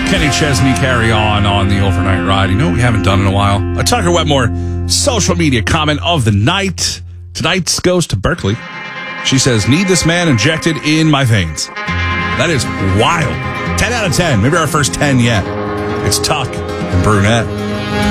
Kenny Chesney, Carry On the overnight ride. You know what we haven't done in a while? A Tucker Wetmore social media comment of the night. Tonight's goes to Berkeley. She says, need this man injected in my veins. That is wild. 10 out of 10. Maybe our first 10 yet. It's Tuck and Brunette.